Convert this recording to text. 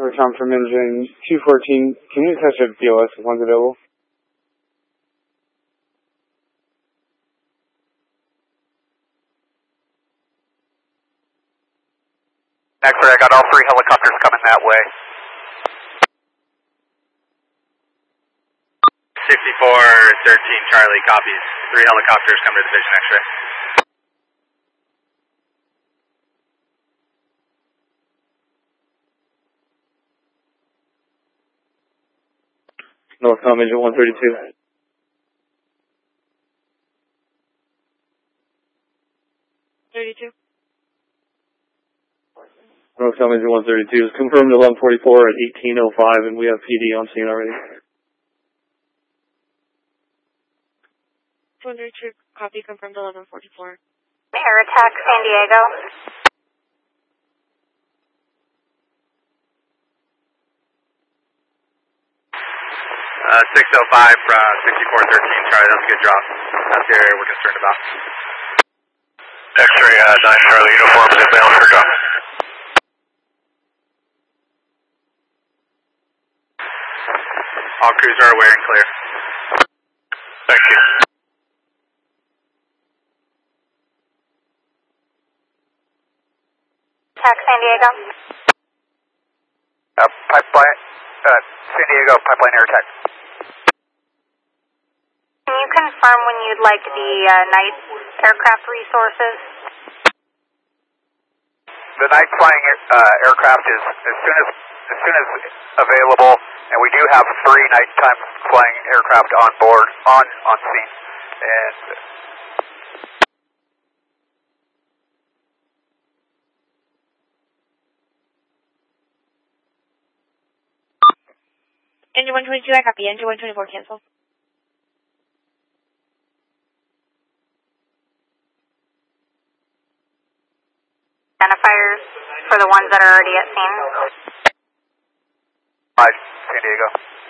Tom from Engine 214. Can you touch a BOS if one's available? X-ray, I got all 3 helicopters coming that way. 6413 Charlie, copies. 3 helicopters come to Division X-ray. Northcom Engine 132. Northcom Engine 132 is confirmed 1144 at 1805, and we have PD on scene already. 202, copy, confirmed 1144. Air attack, San Diego. 605 from 6413 Charlie, that's a good drop. That's the area we're concerned about. X-ray 9 Charlie, uniforms inbound for drop. All crews are aware and clear. Thank you. Attack, San Diego. Pipeline, San Diego, pipeline air attack. Can you confirm when you'd like the night aircraft resources? The night flying aircraft is as soon as available, and we do have 3 nighttime flying aircraft on board on scene. And Engine 122, I copy. Engine 124, cancel. Identifiers for the ones that are already at scene. Hi, San Diego.